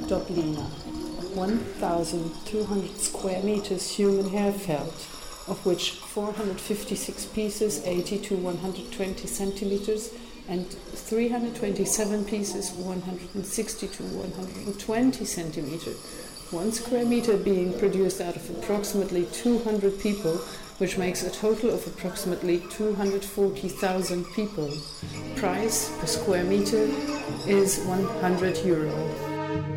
Doblina, 1,200 square meters human hair felt, of which 456 pieces 80 to 120 centimeters and 327 pieces 160 to 120 centimeters. 1 square meter being produced out of approximately 200 people, which makes a total of approximately 240,000 people. Price per square meter is €100.